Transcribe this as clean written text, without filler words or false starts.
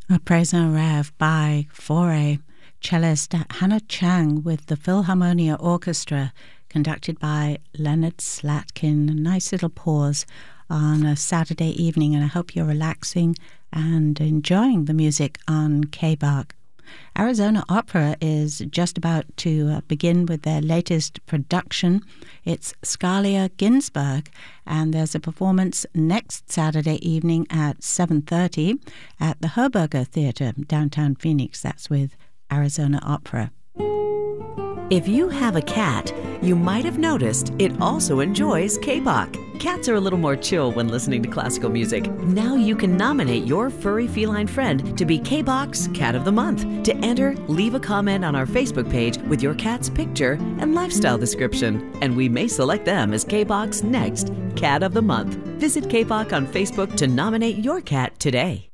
A Praise and Rev by Fauré, cellist Hannah Chang with the Philharmonia Orchestra, conducted by Leonard Slatkin. A nice little pause on a Saturday evening, and I hope you're relaxing and enjoying the music on K-Bach. Arizona Opera is just about to begin with their latest production. It's Scalia Ginsberg, and there's a performance next Saturday evening at 7:30 at the Herberger Theatre, downtown Phoenix. That's with Arizona Opera. If you have a cat, you might have noticed it also enjoys K-Bach. Cats are a little more chill when listening to classical music. Now you can nominate your furry feline friend to be K-Bach's Cat of the Month. To enter, leave a comment on our Facebook page with your cat's picture and lifestyle description, and we may select them as K-Bach's next Cat of the Month. Visit K-Bach on Facebook to nominate your cat today.